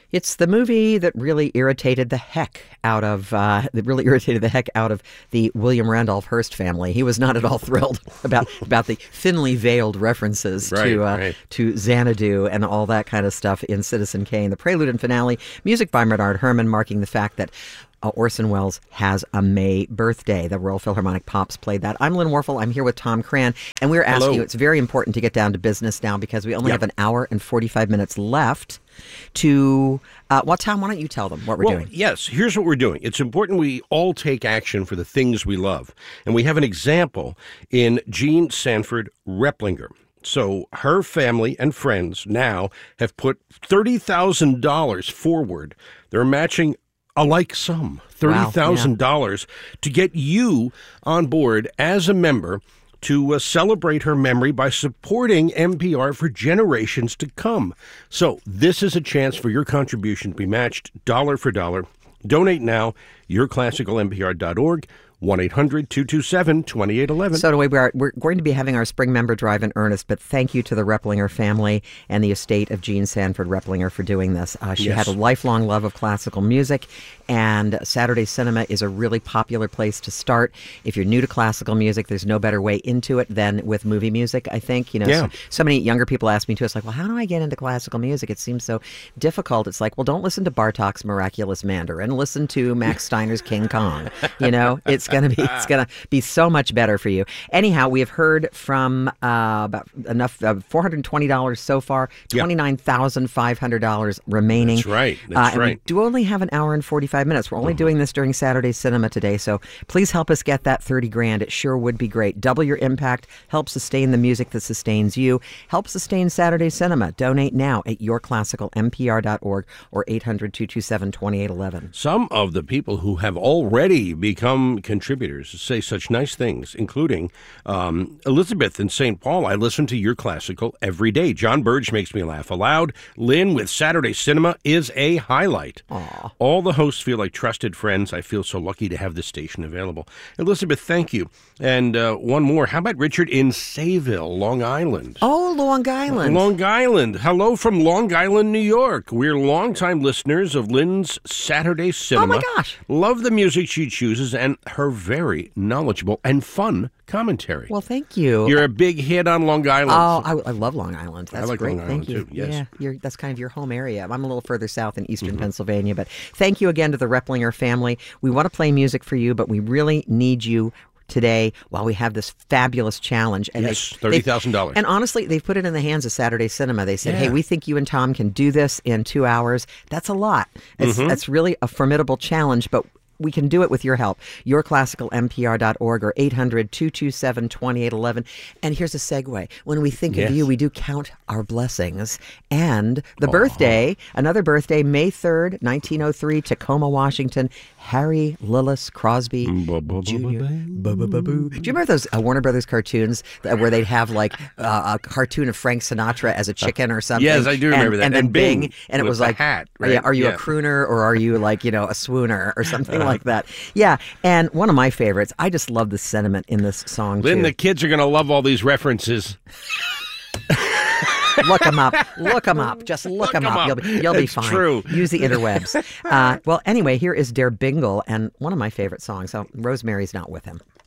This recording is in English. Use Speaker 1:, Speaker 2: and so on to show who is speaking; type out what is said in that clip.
Speaker 1: It's the movie that really irritated the heck out of the William Randolph Hearst family. He was not at all thrilled about the thinly veiled references to Xanadu and all that kind of stuff in Citizen Kane. The prelude and finale, music by Bernard Herrmann, marking the fact that Orson Welles has a May birthday. The Royal Philharmonic Pops played that. I'm Lynn Warfel. I'm here with Tom Cran. And we're asking you, it's very important to get down to business now because we only have an hour and 45 minutes left to... Tom, why don't you tell them what we're doing?
Speaker 2: Yes, here's what we're doing. It's important we all take action for the things we love. And we have an example in Jean Sanford Replinger. So her family and friends now have put $30,000 forward. They're matching a like sum, $30,000, to get you on board as a member to celebrate her memory by supporting NPR for generations to come. So this is a chance for your contribution to be matched dollar for dollar. Donate now, yourclassicalnpr.org. 1-800-227-2811.
Speaker 1: So anyway, we're going to be having our spring member drive in earnest, but thank you to the Replinger family and the estate of Jean Sanford Replinger for doing this. She had a lifelong love of classical music, and Saturday Cinema is a really popular place to start. If you're new to classical music, there's no better way into it than with movie music, I think. So many younger people ask me too, it's like, well, how do I get into classical music? It seems so difficult. It's like, well, don't listen to Bartok's Miraculous Mandarin. Listen to Max Steiner's King Kong. It's going to be so much better for you. Anyhow, we have heard from about enough $420 so far, $29,500 remaining.
Speaker 2: That's right.
Speaker 1: And we do only have an hour and 45 minutes. We're only doing this during Saturday Cinema today, so please help us get that $30,000. It sure would be great. Double your impact. Help sustain the music that sustains you. Help sustain Saturday Cinema. Donate now at yourclassicalnpr.org or 800-227-2811.
Speaker 2: Some of the people who have already become contributors say such nice things, including Elizabeth in St. Paul. I listen to Your Classical every day. John Burge makes me laugh aloud. Lynn with Saturday Cinema is a highlight.
Speaker 1: Aww.
Speaker 2: All the hosts feel like trusted friends. I feel so lucky to have this station available. Elizabeth, thank you. And one more. How about Richard in Sayville, Long Island?
Speaker 1: Oh, Long Island.
Speaker 2: Long Island. Hello from Long Island, New York. We're longtime listeners of Lynn's Saturday Cinema.
Speaker 1: Oh, my gosh.
Speaker 2: Love the music she chooses and her very knowledgeable and fun commentary.
Speaker 1: Well, thank you.
Speaker 2: You're a big hit on Long Island.
Speaker 1: Oh, I love Long Island. That's
Speaker 2: I like
Speaker 1: great.
Speaker 2: Long Island,
Speaker 1: thank you.
Speaker 2: too. Yes.
Speaker 1: Yeah, that's kind of your home area. I'm a little further south in eastern Pennsylvania, but thank you again to the Replinger family. We want to play music for you, but we really need you today while we have this fabulous challenge. And
Speaker 2: yes, $30,000.
Speaker 1: And honestly, they've put it in the hands of Saturday Cinema. They said, hey, we think you and Tom can do this in 2 hours. That's a lot. That's really a formidable challenge, but we can do it with your help. yourclassicalnpr.org or 800-227-2811. And here's a segue. When we think of you, we do count our blessings. And the birthday, another birthday, May 3rd, 1903, Tacoma, Washington, Harry Lillis Crosby Jr. Do you remember those Warner Brothers cartoons where they'd have like a cartoon of Frank Sinatra as a chicken or something?
Speaker 2: Yes, I do remember that.
Speaker 1: And then Bing. And it was like,
Speaker 2: hat, right?
Speaker 1: Are you a crooner or are you like, a swooner or something like that? Yeah. And one of my favorites, I just love the sentiment in this song,
Speaker 2: Lynn,
Speaker 1: too.
Speaker 2: the kids are going to love all these references.
Speaker 1: Look them up. Look them up. Just look them up. You'll be fine.
Speaker 2: True.
Speaker 1: Use the interwebs. Well, anyway, here is Der Bingle and one of my favorite songs. So Rosemary's Not With Him.